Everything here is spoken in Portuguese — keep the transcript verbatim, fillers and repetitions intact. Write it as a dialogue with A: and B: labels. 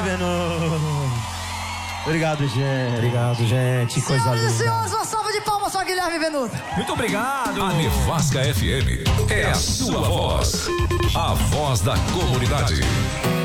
A: Obrigado, gente.
B: Obrigado, gente. Coisa
C: Senhoras
B: linda.
C: e senhores, uma salva de palmas para Guilherme Venuto.
D: Muito obrigado.
E: A Nevasca F M é a sua voz. A voz da comunidade.